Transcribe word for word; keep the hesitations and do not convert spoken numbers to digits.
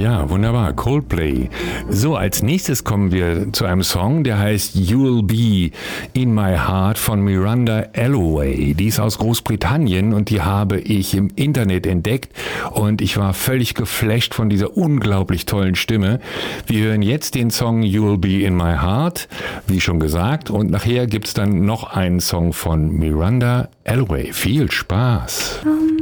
Ja, wunderbar. Coldplay. So, als nächstes kommen wir zu einem Song, der heißt You'll Be in My Heart von Miranda Alloway. Die ist aus Großbritannien und die habe ich im Internet entdeckt und ich war völlig geflasht von dieser unglaublich tollen Stimme. Wir hören jetzt den Song You'll Be in My Heart, wie schon gesagt, und nachher gibt's dann noch einen Song von Miranda Alloway. Viel Spaß!